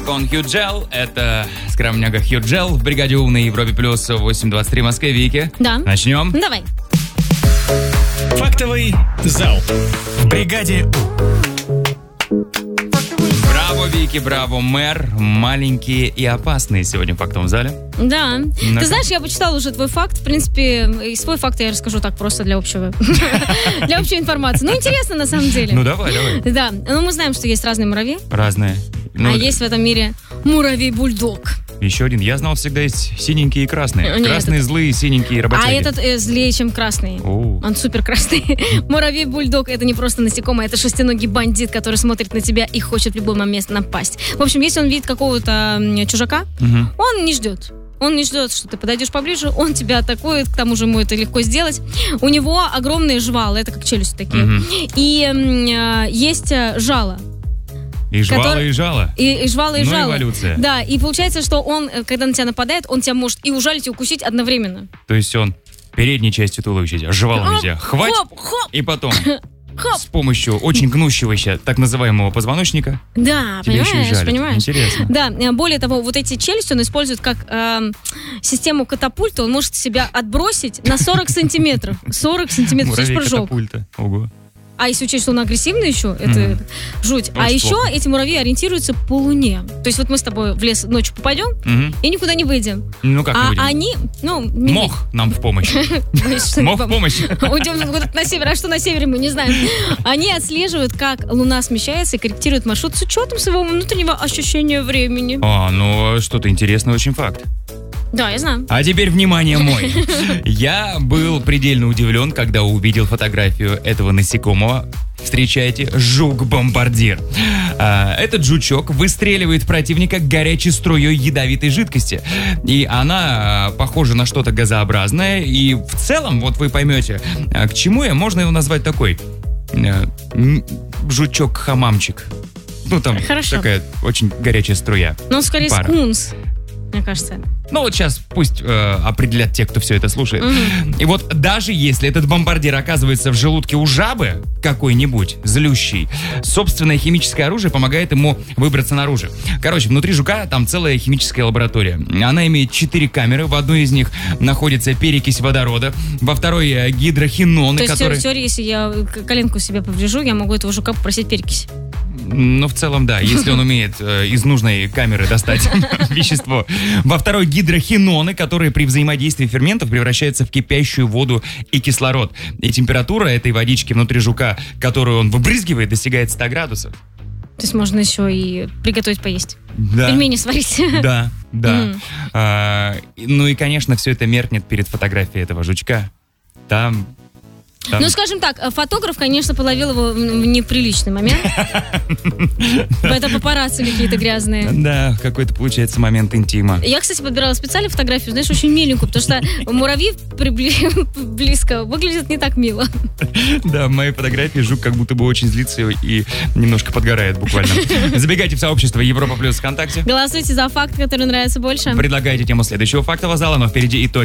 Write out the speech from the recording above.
Он Хью Джел, это скромняга Хью Джел в бригаде У на Европе Плюс 8.23 в Москве. Вики, Да. начнем? Давай. Фактовый зал в бригаде У. Браво, Вики, браво, мэр. Маленькие и опасные сегодня в фактовом зале. Да. Ну-ка. Ты знаешь, я почитала уже твой факт. В принципе, и свой факт я расскажу так просто для общего. Для общей информации. Ну, интересно на самом деле. Ну, давай. Да. Ну, мы знаем, что есть разные муравьи. Разные. А есть в этом мире муравей-бульдог. Еще один. Я знал, всегда есть синенькие и красные. Нет, Красные злые, синенькие работяги. А этот злее, чем красный. О. Он супер красный. Муравей-бульдог — это не просто насекомое, это шестиногий бандит, который смотрит на тебя и хочет в любой момент напасть. В общем, если он видит какого-то чужака, он не ждет. Он не ждет, что ты подойдешь поближе, он тебя атакует, к тому же ему это легко сделать. У него огромные жвалы, это как челюсти такие. И есть жало. И жвала, и жало. И жвала, и жало. Эволюция. Да, и получается, что он, когда на тебя нападает, он тебя может и ужалить, и укусить одновременно. То есть он передней частью туловища, жвалом тебя хвать, Хоп. и потом с помощью очень гнущегося так называемого позвоночника Да, тебя еще и жалит. понимаешь? Интересно. Да, более того, вот эти челюсти он использует как систему катапульта. Он может себя отбросить на 40 сантиметров. 40 сантиметров, то есть прыжок. Муравей-катапульта. Ого. А если учесть, что он агрессивный еще, это жуть. Очень А еще плохо. эти муравьи ориентируются по луне. То есть вот мы с тобой в лес ночью попадем и никуда не выйдем. Ну как мы выйдем? Они, не Мох нам в помощь. Боюсь, что Мох в помощь. Уйдем куда-то на север, а что на севере, мы не знаем. Они отслеживают, как Луна смещается и корректируют маршрут с учетом своего внутреннего ощущения времени. Ну что-то интересный очень факт. Да, я знаю. А теперь, внимание, мой. Я был предельно удивлен, когда увидел фотографию этого насекомого. Встречайте, жук-бомбардир. Этот жучок выстреливает в противника горячей струей ядовитой жидкости. И она похожа на что-то газообразное. И в целом, вот вы поймете, к чему можно его назвать такой жучок-хамамчик. Ну, там Хорошо. такая очень горячая струя. Но он скорее Пара. скунс, мне кажется. Ну вот сейчас пусть определят те, кто все это слушает. И вот даже если этот бомбардир оказывается в желудке у жабы какой-нибудь злющий, собственное химическое оружие помогает ему выбраться наружу. Короче, внутри жука там целая химическая лаборатория. Она имеет 4 камеры. В одной из них находится перекись водорода, во второй гидрохиноны, То есть которые... в теории, если я коленку себе поврежу, я могу этого жука попросить перекись. Ну, в целом, да, если он умеет из нужной камеры достать вещество. Во второй гидрохиноны, которые при взаимодействии ферментов превращаются в кипящую воду и кислород. И температура этой водички внутри жука, которую он выбрызгивает, достигает 100 градусов. То есть можно еще и приготовить поесть. Да. Пельмени сварить. Да. Ну и, конечно, все это меркнет перед фотографией этого жучка. Там... Ну, скажем так, фотограф, конечно, половил его в неприличный момент. Это папарацци какие-то грязные. Да, какой-то получается момент интима. Я, кстати, подбирала специально фотографию, знаешь, очень миленькую, потому что муравьи близко выглядят не так мило. Да, в моей фотографии жук как будто бы очень злится и немножко подгорает буквально. Забегайте в сообщество Европа Плюс ВКонтакте. Голосуйте за факт, который нравится больше. Предлагайте тему следующего фактового зала, но впереди итоги